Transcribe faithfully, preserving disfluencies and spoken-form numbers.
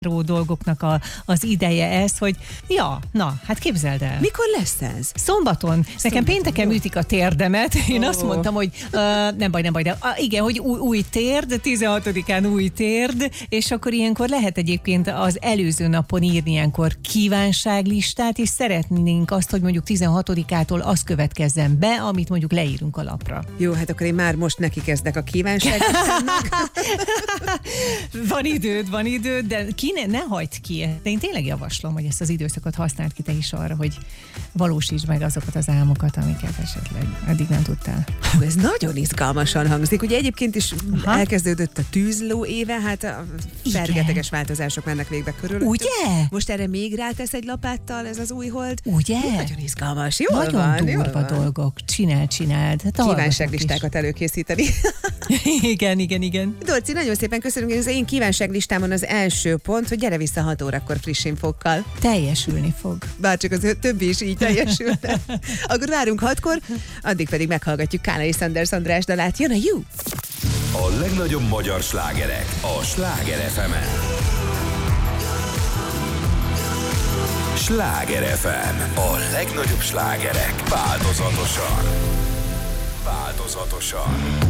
dolgoknak a, az ideje ez, hogy ja, na, hát képzeld el. Mikor lesz ez? Szombaton. Nekem Szombaton, pénteken jó. ütik a térdemet. Én Ó. azt mondtam, hogy uh, nem baj, nem baj, de uh, igen, hogy új, új térd, tizenhatodikán új térd, és akkor ilyenkor lehet egyébként az előző napon írni ilyenkor kívánságlistát, és szeretnénk azt, hogy mondjuk tizenhatodikától az következzen be, amit mondjuk leírunk a lapra. Jó, hát akkor én már most neki kezdek a kívánságnak. Van időd, van időd, de ki ne, ne hagyd ki. De én tényleg javaslom, hogy ezt az időszakot használd ki te is arra, hogy valósítsd meg azokat az álmokat, amiket esetleg eddig nem tudtál. Hú, ez nagyon izgalmasan hangzik. Ugye egyébként is Aha. elkezdődött a tűzló éve, hát a fergeteges változások mennek végbe körül. Ugye? Most erre még rátesz egy lapáttal ez az új hold. Ugye? Nagyon izgalmas. Jól Nagyon van, jól durva van. dolgok. Csináld, csináld. Hát hallgatok Kívánságlistákat előkészíteni. is. Igen, igen, igen. Dorci, nagyon szépen köszönöm, az én kívánságlistámon az első pont, hogy gyere vissza hat órakor friss infókkal. Teljesülni fog. Bárcsak az többi is így teljesül. Akkor várunk hatkor, addig pedig meghallgatjuk Kálai Sanders András dalát. Jön a You! A legnagyobb magyar slágerek a Sláger ef emen. Sláger ef em. A legnagyobb slágerek változatosan. Változatosan.